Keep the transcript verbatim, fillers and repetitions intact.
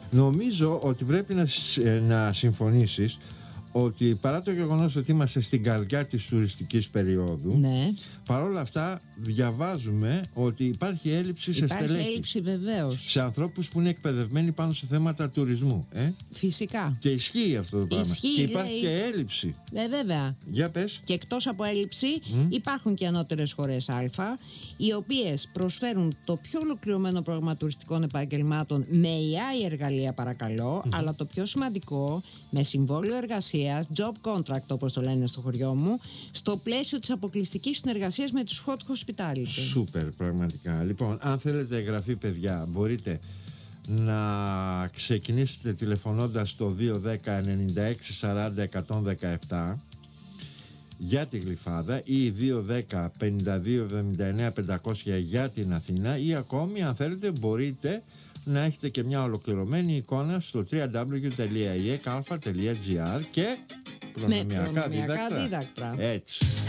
Νομίζω ότι πρέπει να, να συμφωνήσεις ότι παρά το γεγονός ότι είμαστε στην καρδιά της τουριστικής περίοδου, ναι, παρόλα αυτά διαβάζουμε ότι υπάρχει έλλειψη σε υπάρχει στελέχη. έλλειψη βεβαίως. Σε ανθρώπους που είναι εκπαιδευμένοι πάνω σε θέματα τουρισμού. Ε? Φυσικά. Και ισχύει αυτό το πράγμα. Ισχύει, και υπάρχει λέει, και έλλειψη. Ε, βέβαια. Για πες. Και εκτός από έλλειψη, Mm. υπάρχουν και ανώτερες χώρες Α, οι οποίες προσφέρουν το πιο ολοκληρωμένο πρόγραμμα τουριστικών επαγγελμάτων με έι άι εργαλεία, παρακαλώ, mm-hmm. αλλά το πιο σημαντικό, με συμβόλαιο εργασίας, job contract όπως το λένε στο χωριό μου, στο πλαίσιο της αποκλειστικής συνεργασίας με τους hot hospitality. Σούπερ, πραγματικά. Λοιπόν, αν θέλετε εγγραφή, παιδιά, μπορείτε να ξεκινήσετε τηλεφωνώντας το δύο δέκα ενενήντα έξι σαράντα εκατόν δεκαεπτά για τη Γλυφάδα ή δύο δέκα πενήντα δύο εβδομήντα εννέα πεντακόσια για την Αθήνα, ή ακόμη αν θέλετε μπορείτε να έχετε και μια ολοκληρωμένη εικόνα στο double-u double-u double-u τελεία ι ε κ α τελεία τζι άρ και προνομιακά δίδακτρα. δίδακτρα. Έτσι.